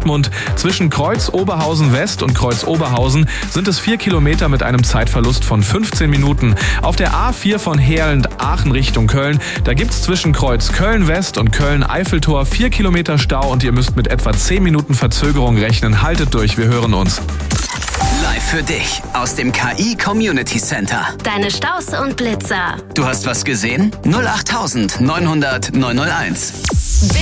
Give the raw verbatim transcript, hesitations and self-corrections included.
Dortmund. Zwischen Kreuz Oberhausen West und Kreuz Oberhausen sind es vier Kilometer mit einem Zeitverlust von fünfzehn Minuten. Auf der A vier von Heerlen-Aachen Richtung Köln, da gibt's zwischen Kreuz Köln West und Köln Eiffeltor vier Kilometer Stau und ihr müsst mit etwa zehn Minuten Verzögerung rechnen. Haltet durch, wir hören uns. Live für dich aus dem K I Community Center. Deine Staus und Blitzer. Du hast was gesehen? null acht neunhundert neunhunderт neunhunderteins.